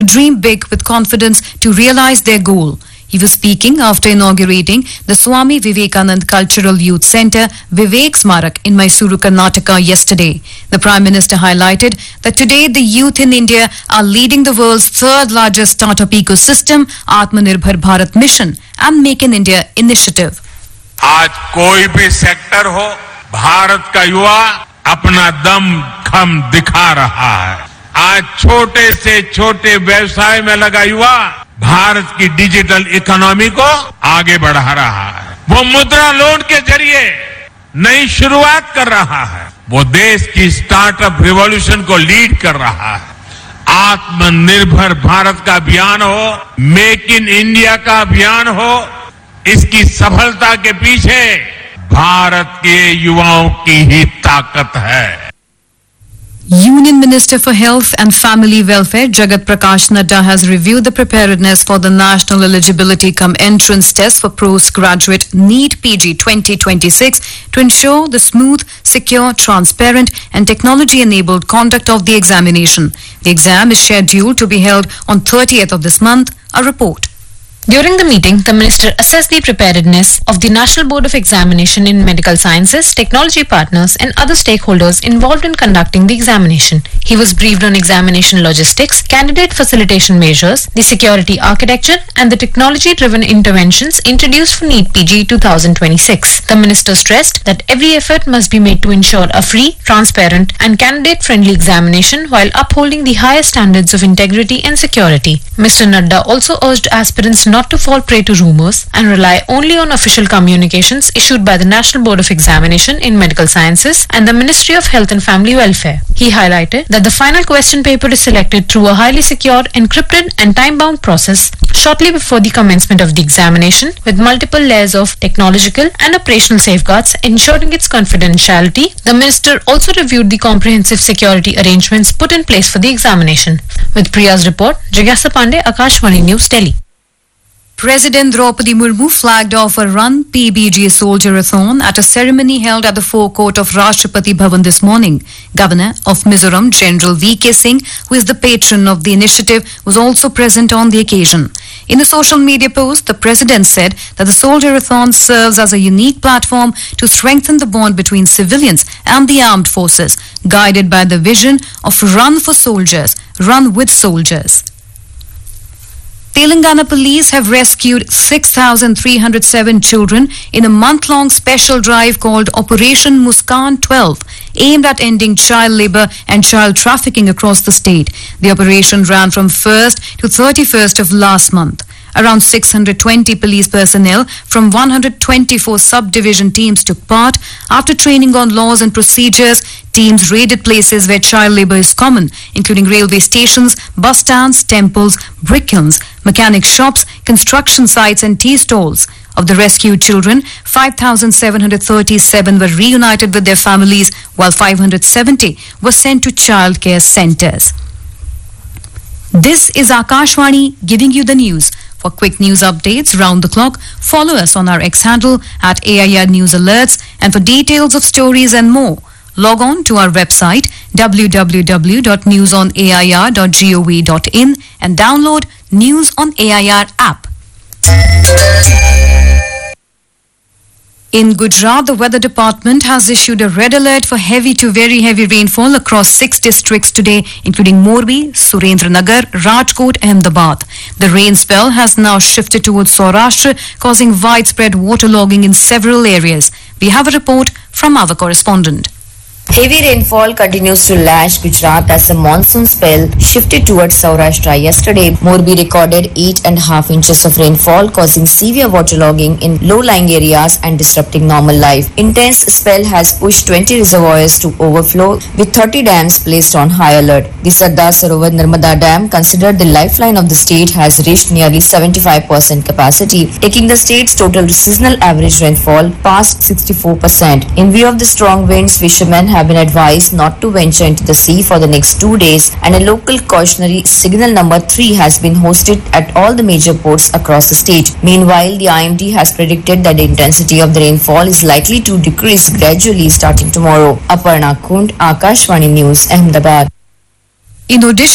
dream big with confidence to realize their goal. He was speaking after inaugurating the Swami Vivekanand Cultural Youth Centre, Vivek Smarak, in Mysuru, Karnataka yesterday. The Prime Minister highlighted that today the youth in India are leading the world's third largest startup ecosystem, Atmanirbhar Bharat Mission and Make in India initiative. आज कोई भी sector हो, भारत का युवा अपना दम खम दिखा रहा है. आज छोटे से छोटे व्यवसाय में लगा युवा भारत की डिजिटल इकोनॉमी को आगे बढ़ा रहा है. वो मुद्रा लोन के जरिए नई शुरुआत कर रहा है. वो देश की स्टार्टअप रिवॉल्यूशन को लीड कर रहा है. आत्मनिर्भर भारत का अभियान हो, मेक इन इंडिया का अभियान हो, इसकी सफलता के पीछे भारत के युवाओं की ही ताकत है. Union Minister for Health and Family Welfare Jagat Prakash Nadda has reviewed the preparedness for the National Eligibility cum Entrance Test for Postgraduate NEET PG 2026 to ensure the smooth, secure, transparent and technology-enabled conduct of the examination. The exam is scheduled to be held on 30th of this month. A report. During the meeting, the Minister assessed the preparedness of the National Board of Examination in Medical Sciences, technology partners and other stakeholders involved in conducting the examination. He was briefed on examination logistics, candidate facilitation measures, the security architecture and the technology-driven interventions introduced for NEET PG 2026. The Minister stressed that every effort must be made to ensure a free, transparent and candidate-friendly examination while upholding the highest standards of integrity and security. Mr. Nadda also urged aspirants not to fall prey to rumours and rely only on official communications issued by the National Board of Examination in Medical Sciences and the Ministry of Health and Family Welfare. He highlighted that the final question paper is selected through a highly secure, encrypted and time-bound process shortly before the commencement of the examination with multiple layers of technological and operational safeguards ensuring its confidentiality. The Minister also reviewed the comprehensive security arrangements put in place for the examination. With Priya's report, Jigyasa Pandey, Akashvani News, Delhi. President Draupadi Murmu flagged off a Run PBG Soldier-a-thon at a ceremony held at the forecourt of Rashtrapati Bhavan this morning. Governor of Mizoram, General V.K. Singh, who is the patron of the initiative, was also present on the occasion. In a social media post, the President said that the Soldier-a-thon serves as a unique platform to strengthen the bond between civilians and the armed forces, guided by the vision of Run for Soldiers, Run with Soldiers. Telangana police have rescued 6,307 children in a month-long special drive called Operation Muskaan 12, aimed at ending child labour and child trafficking across the state. The operation ran from 1st to 31st of last month. Around 620 police personnel from 124 subdivision teams took part. After training on laws and procedures, teams raided places where child labour is common, including railway stations, bus stands, temples, brick kilns, mechanic shops, construction sites and tea stalls. Of the rescued children, 5,737 were reunited with their families, while 570 were sent to childcare centres. This is Akashvani giving you the news. For quick news updates round the clock, follow us on our X handle at AIR News Alerts, and for details of stories and more, log on to our website www.newsonair.gov.in and download News on AIR app. In Gujarat, the weather department has issued a red alert for heavy to very heavy rainfall across 6 districts today, including Morbi, Surendranagar, Rajkot, Ahmedabad. The rain spell has now shifted towards Saurashtra, causing widespread waterlogging in several areas. We have a report from our correspondent. Heavy rainfall continues to lash Gujarat as the monsoon spell shifted towards Saurashtra yesterday. Morbi recorded 8.5 inches of rainfall, causing severe waterlogging in low-lying areas and disrupting normal life. Intense spell has pushed 20 reservoirs to overflow, with 30 dams placed on high alert. The Sardar Sarovar Narmada Dam, considered the lifeline of the state, has reached nearly 75% capacity, taking the state's total seasonal average rainfall past 64%. In view of the strong winds, fishermen have been advised not to venture into the sea for the next 2 days, and a local cautionary signal number 3 has been hosted at all the major ports across the state. Meanwhile, the IMD has predicted that the intensity of the rainfall is likely to decrease gradually starting tomorrow. Aparna Kund, Akashvani News, Ahmedabad. In Odisha,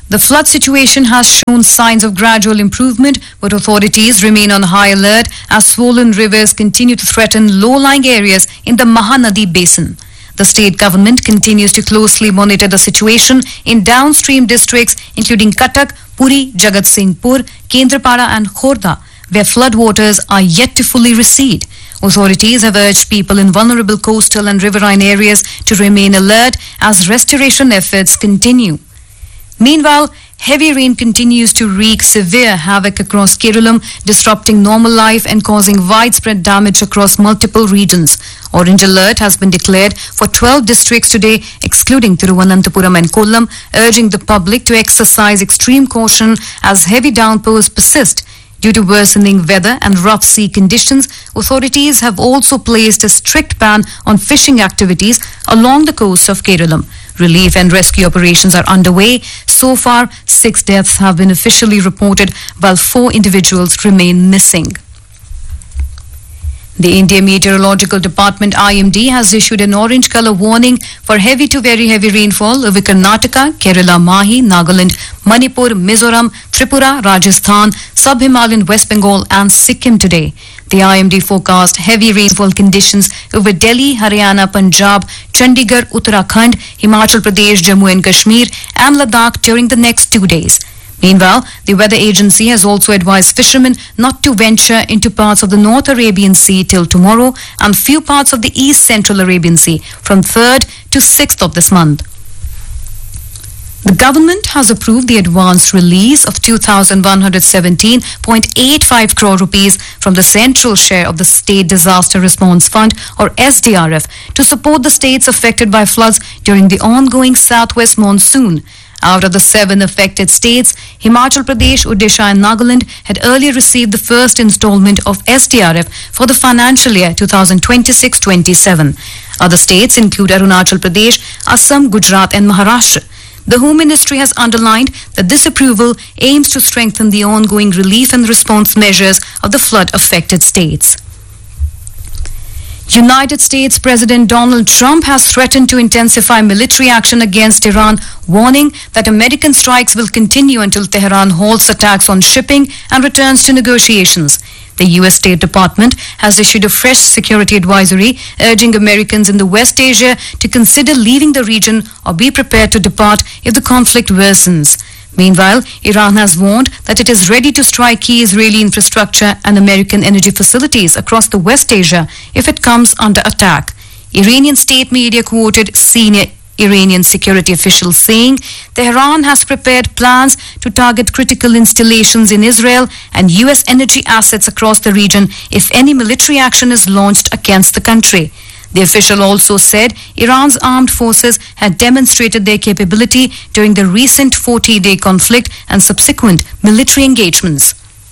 The flood situation has shown signs of gradual improvement, but authorities remain on high alert as swollen rivers continue to threaten low-lying areas in the Mahanadi basin. The state government continues to closely monitor the situation in downstream districts including Cuttack, Puri, Jagat Singhpur, Kendrapada and Khordha, where floodwaters are yet to fully recede. Authorities have urged people in vulnerable coastal and riverine areas to remain alert as restoration efforts continue. Meanwhile, heavy rain continues to wreak severe havoc across Kerala, disrupting normal life and causing widespread damage across multiple regions. Orange alert has been declared for 12 districts today, excluding Thiruvananthapuram and Kollam, urging the public to exercise extreme caution as heavy downpours persist. Due to worsening weather and rough sea conditions, authorities have also placed a strict ban on fishing activities along the coast of Kerala. Relief and rescue operations are underway. So far, 6 deaths have been officially reported, while 4 individuals remain missing. The India Meteorological Department IMD has issued an orange color warning for heavy to very heavy rainfall over Karnataka, Kerala, Mahi, Nagaland, Manipur, Mizoram, Tripura, Rajasthan, Sub-Himalayan West Bengal and Sikkim today. The IMD forecast heavy rainfall conditions over Delhi, Haryana, Punjab, Chandigarh, Uttarakhand, Himachal Pradesh, Jammu and Kashmir and Ladakh during the next 2 days. Meanwhile, the weather agency has also advised fishermen not to venture into parts of the North Arabian Sea till tomorrow and few parts of the East Central Arabian Sea from 3rd to 6th of this month. The government has approved the advanced release of 2,117.85 crore rupees from the central share of the State Disaster Response Fund or SDRF to support the states affected by floods during the ongoing southwest monsoon. Out of the 7 affected states, Himachal Pradesh, Odisha and Nagaland had earlier received the first installment of SDRF for the financial year 2026-27. Other states include Arunachal Pradesh, Assam, Gujarat and Maharashtra. The Home Ministry has underlined that this approval aims to strengthen the ongoing relief and response measures of the flood-affected states. United States President Donald Trump has threatened to intensify military action against Iran, warning that American strikes will continue until Tehran halts attacks on shipping and returns to negotiations. The U.S. State Department has issued a fresh security advisory urging Americans in the West Asia to consider leaving the region or be prepared to depart if the conflict worsens. Meanwhile, Iran has warned that it is ready to strike key Israeli infrastructure and American energy facilities across the West Asia if it comes under attack. Iranian state media quoted senior Iranian security officials saying Tehran has prepared plans to target critical installations in Israel and U.S. energy assets across the region if any military action is launched against the country. The official also said Iran's armed forces had demonstrated their capability during the recent 40-day conflict and subsequent military engagements.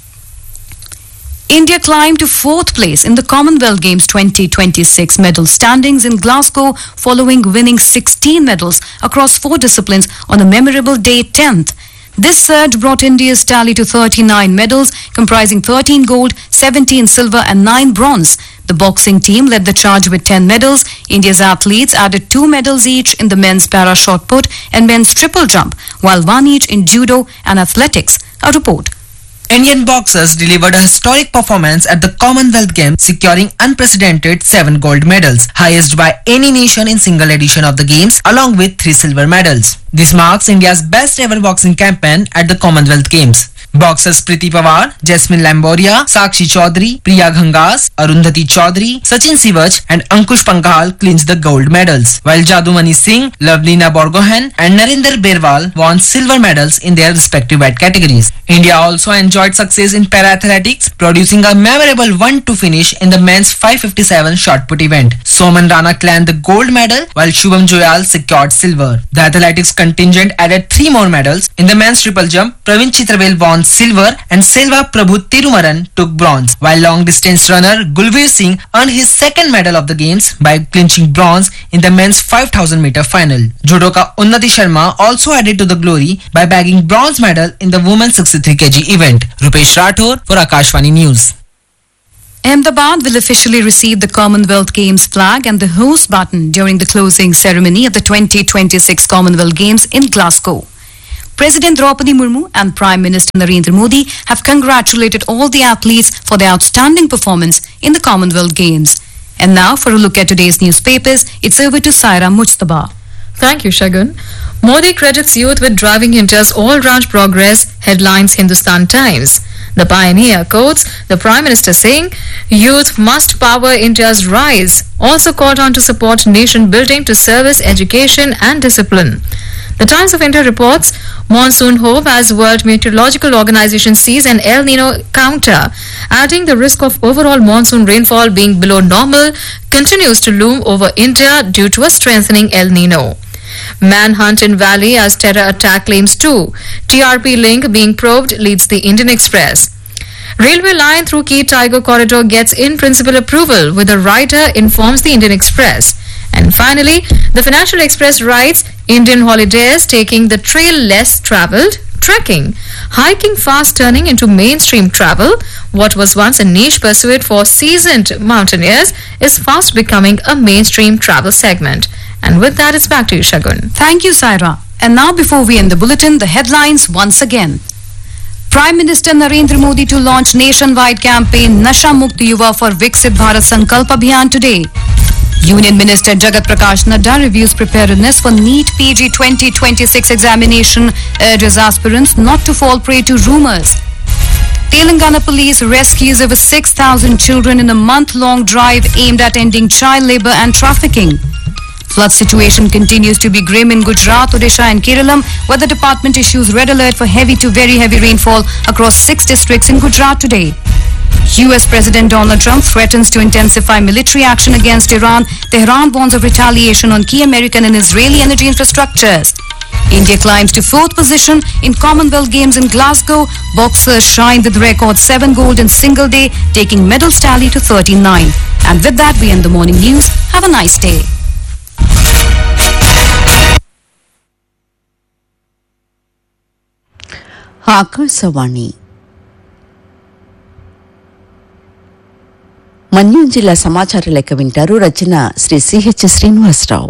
India climbed to 4th place in the Commonwealth Games 2026 medal standings in Glasgow following winning 16 medals across 4 disciplines on a memorable day 10th. This surge brought India's tally to 39 medals, comprising 13 gold, 17 silver and 9 bronze. The boxing team led the charge with 10 medals. India's athletes added 2 medals each in the men's para shot put and men's triple jump, while 1 each in judo and athletics. A report. Indian boxers delivered a historic performance at the Commonwealth Games, securing unprecedented 7 gold medals, highest by any nation in single edition of the Games, along with 3 silver medals. This marks India's best ever boxing campaign at the Commonwealth Games. Boxers Priti Pawar, Jasmine Lamboria, Sakshi Chaudhary, Priya Ghangas, Arundhati Chaudhary, Sachin Sivach and Ankush Panghal clinched the gold medals, while Jadumani Singh, Lavlina Borgohain and Narinder Berwal won silver medals in their respective weight categories. India also enjoyed success in para-athletics, producing a memorable 1-2 finish in the men's 557 shot put event. Soman Rana claimed the gold medal, while Shubham Joyal secured silver. The athletics contingent added 3 more medals. In the men's triple jump, Praveen Chitravel won silver and Selva Prabhu Tirumaran took bronze, while long distance runner Gulveer Singh earned his 2nd medal of the Games by clinching bronze in the men's 5000 meter final. Judoka Unnati Sharma also added to the glory by bagging bronze medal in the women's 63 kg event. Rupesh Rathore for Akashvani News. Ahmedabad will officially receive the Commonwealth Games flag and the host baton during the closing ceremony of the 2026 Commonwealth Games in Glasgow. President Draupadi Murmu and Prime Minister Narendra Modi have congratulated all the athletes for their outstanding performance in the Commonwealth Games. And now for a look at today's newspapers, it's over to Saira Mujtaba. Thank you, Shagun. Modi credits youth with driving India's all-round progress, headlines Hindustan Times. The pioneer quotes the Prime Minister saying, youth must power India's rise. Also called on to support nation building to service, education and discipline. The Times of India reports, monsoon hope as World Meteorological Organization sees an El Nino counter, adding the risk of overall monsoon rainfall being below normal continues to loom over India due to a strengthening El Nino. Manhunt in Valley as terror attack claims too. TRP link being probed leads the Indian Express. Railway line through Key Tiger corridor gets in principle approval with a rider, informs the Indian Express. And finally, the Financial Express writes, Indian holidays taking the trail less travelled, trekking, hiking fast turning into mainstream travel. What was once a niche pursuit for seasoned mountaineers is fast becoming a mainstream travel segment. And with that, it's back to you, Shagun. Thank you, Saira. And now before we end the bulletin, the headlines once again. Prime Minister Narendra Modi to launch nationwide campaign Nasha Mukti Yuva for Viksit Bharat Sankalp Abhiyan today. Union Minister Jagat Prakash Nadda reviews preparedness for NEET PG 2026 examination, urges aspirants not to fall prey to rumours. Telangana police rescues over 6,000 children in a month-long drive aimed at ending child labour and trafficking. Flood situation continues to be grim in Gujarat, Odisha and Kerala, where the department issues red alert for heavy to very heavy rainfall across 6 districts in Gujarat today. US President Donald Trump threatens to intensify military action against Iran. Tehran warns of retaliation on key American and Israeli energy infrastructures. India climbs to 4th position in Commonwealth Games in Glasgow. Boxers shine with record 7 gold in single day, taking medals tally to 39. And with that, we end the morning news. Have a nice day. Akashvani మన్యం జిల్లా సమాచార లేఖ వింటారు. రచన Shri CH Srinivasarao.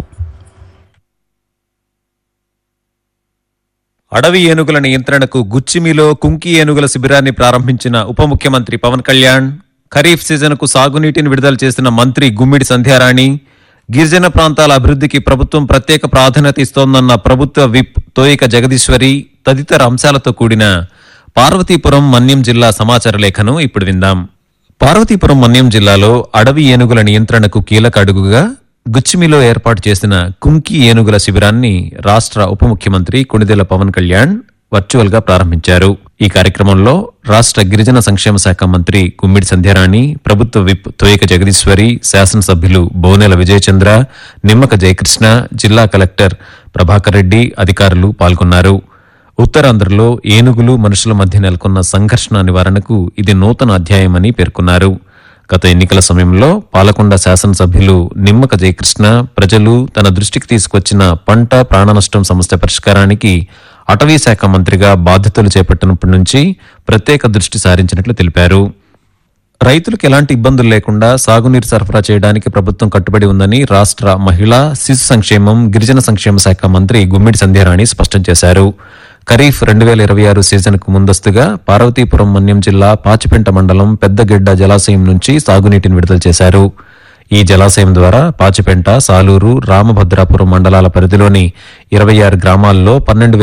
అడవి ఏనుగుల నియంత్రణకు గుచ్చిమిలో కుంకి ఏనుగుల శిబిరాన్ని ప్రారంభించిన ఉప ముఖ్యమంత్రి పవన్ కళ్యాణ్, ఖరీఫ్ సీజన్కు సాగునీటిని విడుదల చేసిన మంత్రి గుమ్మిడి సంధ్యారాణి, గిరిజన ప్రాంతాల అభివృద్ధికి ప్రభుత్వం ప్రత్యేక ప్రాధాన్యత ఇస్తోందన్న ప్రభుత్వ విప్ తోయిక జగదీశ్వరి తదితర అంశాలతో కూడిన పార్వతీపురం మన్యం జిల్లా సమాచార లేఖను ఇప్పుడు విందాం. పార్వతీపురం మన్యం జిల్లాలో అడవి ఏనుగుల నియంత్రణకు కీలక అడుగుగా గుచ్చిమిలో ఏర్పాటు చేసిన కుంకి ఏనుగుల శిబిరాన్ని రాష్ట్ర ఉప ముఖ్యమంత్రి కొణిదెల పవన్ కళ్యాణ్ వర్చువల్ గా ప్రారంభించారు. ఈ కార్యక్రమంలో రాష్ట్ర గిరిజన సంక్షేమ శాఖ మంత్రి గుమ్మిడి సంధ్యారాణి, ప్రభుత్వ విప్ తోయిక జగదీశ్వరి, శాసనసభ్యులు బోనెల విజయచంద్ర, నిమ్మక జయకృష్ణ, జిల్లా కలెక్టర్ ప్రభాకర్ రెడ్డి, అధికారులు పాల్గొన్నారు. ఉత్తరాంధ్రలో ఏనుగులు మనుషుల మధ్య నెలకొన్న సంఘర్షణ నివారణకు ఇది నూతన అధ్యాయమని పేర్కొన్నారు. గత ఎన్నికల సమయంలో పాలకొండ శాసనసభ్యులు నిమ్మక జయకృష్ణ ప్రజలు తన దృష్టికి తీసుకొచ్చిన పంట ప్రాణ నష్టం సమస్య పరిష్కారానికి అటవీ శాఖ మంత్రిగా బాధ్యతలు చేపట్టినప్పటి నుంచి ప్రత్యేక దృష్టి సారించినట్లు తెలిపారు. రైతులకు ఎలాంటి ఇబ్బందులు లేకుండా సాగునీరు సరఫరా చేయడానికి ప్రభుత్వం కట్టుబడి ఉందని రాష్ట్ర మహిళా శిశు సంక్షేమం గిరిజన సంక్షేమ శాఖ మంత్రి గుమ్మిడి సంధ్యారాణి స్పష్టం చేశారు. ఖరీఫ్ 2026 సీజన్కు ముందస్తుగా పార్వతీపురం మన్యం జిల్లా పాచిపెంట మండలం పెద్దగెడ్డ జలాశయం నుంచి సాగునీటిని విడుదల చేశారు. ఈ జలాశయం ద్వారా పాచిపెంట, సాలూరు, రామభద్రాపురం మండలాల పరిధిలోని 26 గ్రామాల్లో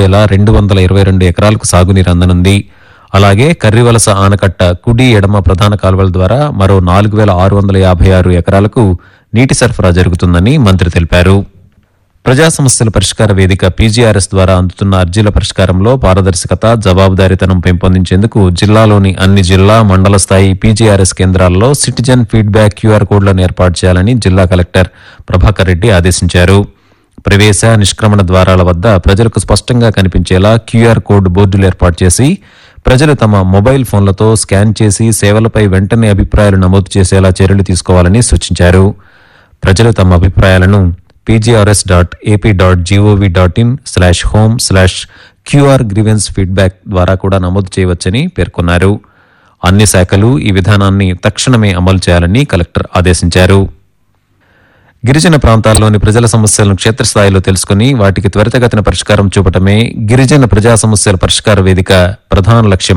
12,222 ఎకరాలకు సాగునీరు అందనుంది. అలాగే కర్రివలస ఆనకట్ట కుడి ఎడమ ప్రధాన కాలువల ద్వారా మరో 4,656 ఎకరాలకు నీటి సరఫరా జరుగుతుందని మంత్రి తెలిపారు. ప్రజా సమస్యల పరిష్కార వేదిక పీజీఆర్ఎస్ ద్వారా అందుతున్న అర్జీల పరిష్కారంలో పారదర్శకత, జవాబుదారీతనం పెంపొందించేందుకు జిల్లాలోని అన్ని జిల్లా, మండల స్థాయి పీజీఆర్ఎస్ కేంద్రాల్లో సిటిజన్ ఫీడ్బ్యాక్ క్యూఆర్ కోడ్లను ఏర్పాటు చేయాలని జిల్లా కలెక్టర్ ప్రభాకర్ రెడ్డి ఆదేశించారు. ప్రవేశ, నిష్క్రమణ ద్వారాల వద్ద ప్రజలకు స్పష్టంగా కనిపించేలా క్యూఆర్ కోడ్ బోర్డులు ఏర్పాటు చేసి ప్రజలు తమ మొబైల్ ఫోన్లతో స్కాన్ చేసి సేవలపై వెంటనే అభిప్రాయాలు నమోదు చేసేలా చర్యలు తీసుకోవాలని సూచించారు. ప్రజలు తమ అభిప్రాయాలను pgrs.ap.gov.in/home/QR గ్రీవెన్స్ ఫీడ్బ్యాక్ ద్వారా కూడా నమోదు చేయవచ్చని పేర్కొన్నారు. అన్ని శాఖలు ఈ విధానాన్ని తక్షణమే అమలు చేయాలని కలెక్టర్ ఆదేశించారు. గిరిజన ప్రాంతాల్లోని ప్రజల సమస్యలను క్షేత్రస్థాయిలో తెలుసుకుని వాటికి త్వరితగతిన పరిష్కారం చూపటమే గిరిజన ప్రజా సమస్యల పరిష్కార వేదిక ప్రధాన లక్ష్యం.